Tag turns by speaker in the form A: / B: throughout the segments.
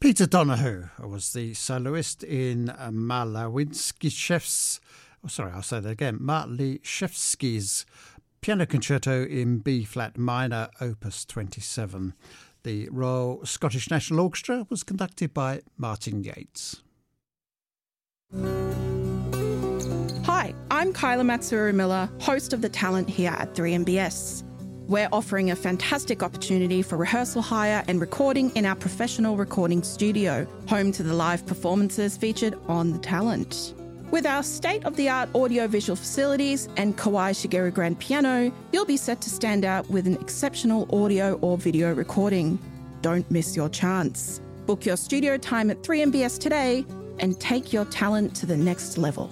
A: Peter Donahue was the soloist in Marliszewski's Piano Concerto in B-flat minor, Opus 27. The Royal Scottish National Orchestra was conducted by Martin Yates.
B: Hi, I'm Kyla Matsuru-Miller, host of The Talent here at 3MBS. We're offering a fantastic opportunity for rehearsal hire and recording in our professional recording studio, home to the live performances featured on The Talent. With our state-of-the-art audio-visual facilities and Kawai Shigeru grand piano, you'll be set to stand out with an exceptional audio or video recording. Don't miss your chance. Book your studio time at 3MBS today and take your talent to the next level.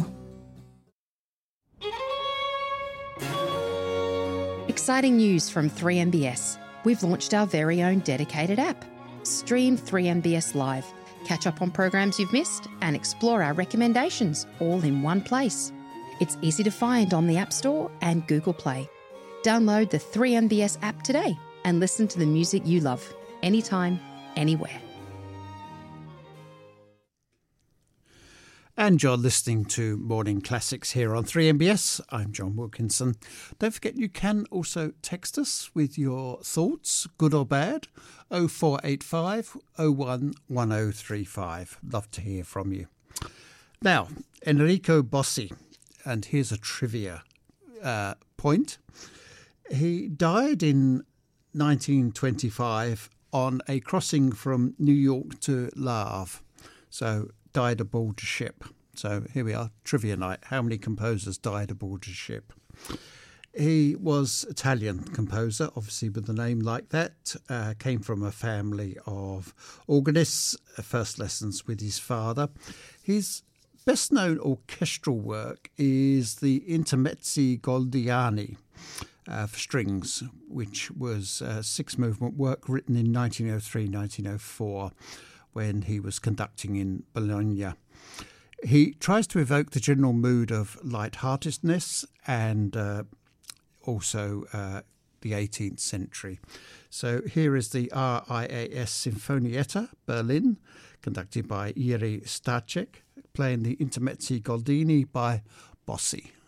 C: Exciting news from 3MBS. We've launched our very own dedicated app. Stream 3MBS Live. Catch up on programs you've missed and explore our recommendations all in one place. It's easy to find on the App Store and Google Play. Download the 3MBS app today and listen to the music you love, anytime, anywhere.
A: And you're listening to Morning Classics here on 3MBS. I'm John Wilkinson. Don't forget you can also text us with your thoughts, good or bad, 0485 01 1035. Love to hear from you. Now, Enrico Bossi, and here's a trivia point. He died in 1925 on a crossing from New York to Le Havre. So died aboard a ship. So here we are, trivia night. How many composers died aboard a ship? He was Italian composer, obviously with a name like that. Came from a family of organists, first lessons with his father. His best known orchestral work is the Intermezzi Gordiani for strings, which was six-movement work written in 1903-1904. When he was conducting in Bologna. He tries to evoke the general mood of lightheartedness and also the 18th century. So here is the RIAS Sinfonietta, Berlin, conducted by Jiří Stáček, playing the Intermezzi Goldini by Bossi.